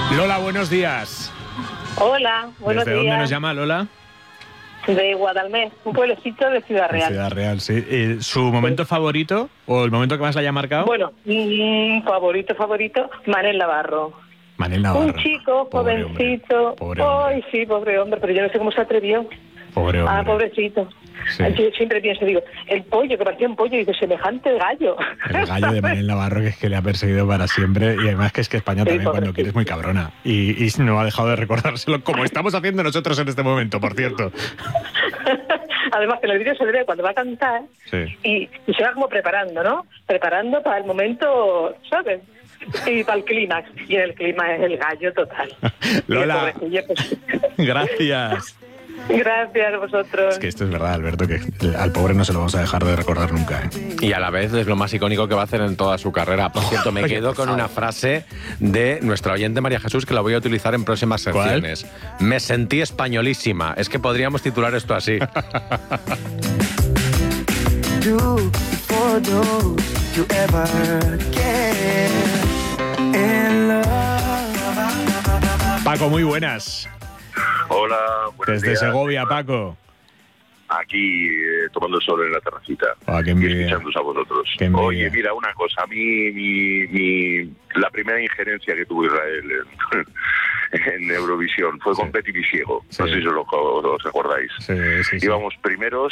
Lola, buenos días. Hola, buenos días. ¿Desde dónde nos llama, Lola? De Guadalmés, un pueblecito de Ciudad Real. Ciudad Real, sí. ¿Su momento favorito o el momento que más le haya marcado? Bueno, favorito, Manel Navarro. Manel Navarro. Un chico, pobre jovencito. Pobre hombre. Ay, sí, pobre hombre, pero yo no sé cómo se atrevió. Pobre hombre. Pobrecito. Sí. Yo siempre pienso, digo, el pollo, que parecía un pollo, y dice, semejante gallo. El gallo de Manel Navarro, que es que le ha perseguido para siempre. Y además que es que España también, pobrecito, cuando quiere, es muy cabrona. Y no ha dejado de recordárselo, como estamos haciendo nosotros en este momento, por cierto. Además, que en el vídeo se le ve cuando va a cantar, Sí. y se va como preparando, ¿no? Preparando para el momento, ¿sabes? Y para el clímax. Y en el clímax es el gallo total. Lola, Y el pobrecillo, pues, gracias. gracias a vosotros. Es que esto es verdad, Alberto, que al pobre no se lo vamos a dejar de recordar nunca, ¿eh? Y a la vez es lo más icónico que va a hacer en toda su carrera. Por cierto, me quedo con una frase de nuestra oyente María Jesús que la voy a utilizar en próximas secciones. Me sentí españolísima. Es que podríamos titular esto así. Paco, muy buenas. Hola, buenos Desde días. Segovia, Paco. Aquí tomando el sol en la terracita Qué y envidia. escuchándoos a vosotros. Qué envidia. Oye, mira, una cosa, la primera injerencia que tuvo Israel en Eurovisión fue con Betty Visiego. Sí. No sé si os acordáis. Sí. Íbamos primeros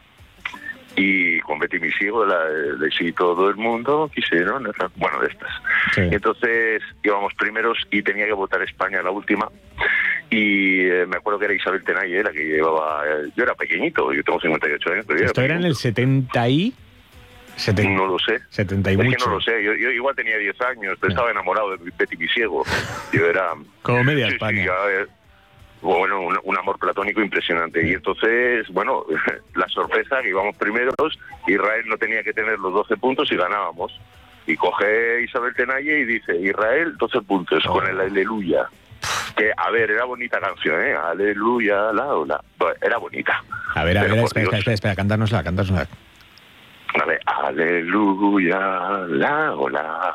y con Betty Visiego de si todo el mundo quisieron, bueno, de estas. Sí. Y entonces íbamos primeros y tenía que votar España la última. Y me acuerdo que era Isabel Tenalle la que llevaba. Yo era pequeñito, yo tengo 58 años. Pero yo Esto era en el 70 y... No lo sé. 70 y Es mucho. que no lo sé. Yo igual tenía 10 años, pero estaba enamorado de Betty Visiego. Yo era. Como media Sí, España. bueno, un amor platónico impresionante. Y entonces, bueno, la sorpresa que íbamos primeros, Israel no tenía que tener los 12 puntos y ganábamos. Y coge Isabel Tenalle y dice, Israel, 12 puntos, con el Aleluya. Que, a ver, era bonita canción, ¿eh? Aleluya, la ola. Bueno, era bonita. A ver, Pero, por Dios. espera, cántanosla. Vale, aleluya, la ola,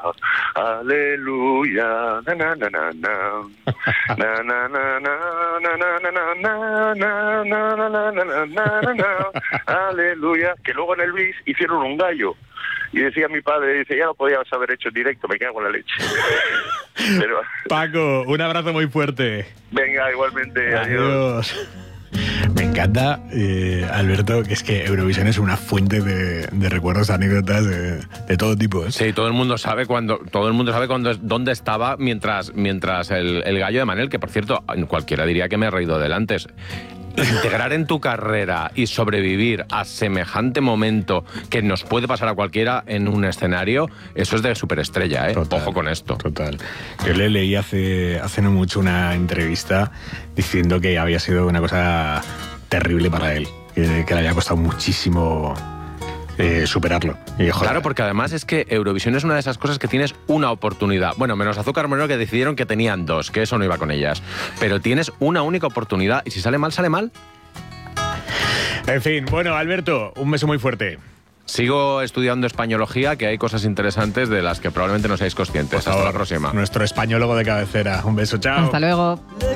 aleluya, na na na na na, na na na na na na na na na na na na na na, aleluya. Que luego en el bis hicieron un gallo. Y decía mi padre, dice, ya lo podías haber hecho en directo, me cago en la leche. Pero, Paco, un abrazo muy fuerte. venga, igualmente, adiós. Adiós. Me encanta, Alberto, que es que Eurovisión es una fuente de recuerdos, anécdotas de todo tipo, ¿eh? Sí, todo el mundo sabe dónde estaba mientras el gallo de Manel, que por cierto, cualquiera diría que me he reído del antes. Integrar en tu carrera y sobrevivir a semejante momento que nos puede pasar a cualquiera en un escenario, eso es de superestrella, ¿eh? Total, Ojo con esto. Total. Yo le leí hace no mucho una entrevista diciendo que había sido una cosa terrible para él, que le había costado muchísimo superarlo. Y, joder, Claro, porque además es que Eurovisión es una de esas cosas que tienes una oportunidad. Bueno, menos Azúcar Moreno, que decidieron que tenían dos, que eso no iba con ellas. Pero tienes una única oportunidad y si sale mal, sale mal. En fin, bueno, Alberto, un beso muy fuerte. Sigo estudiando españología, que hay cosas interesantes de las que probablemente no seáis conscientes. Por Hasta favor, la próxima. Nuestro españólogo de cabecera. Un beso, chao. Hasta luego.